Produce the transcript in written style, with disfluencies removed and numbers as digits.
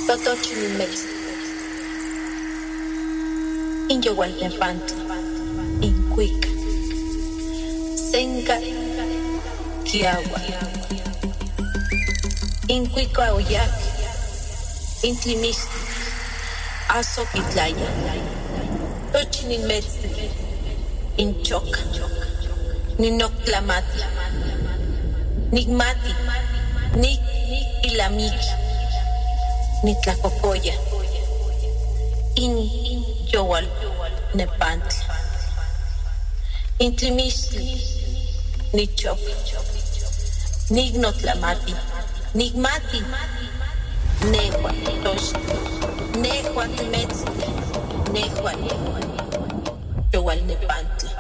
Totochinimex, Inyowaltepantli, Incuica, Senca, Kiawa, Incuica Oyac, Intlimistli, Azoquitlaya, Tochinimex, Inchoca, Ninoctlamati, Nigmati, Nik Ilamiki, Nitlacocoya, In Yowal Nepantli, Intlimistli, Nichop, Nignotlamati, Nigmati, Nehua Tosh, Nehua Timetzli, Nehua Yowal Nepantli.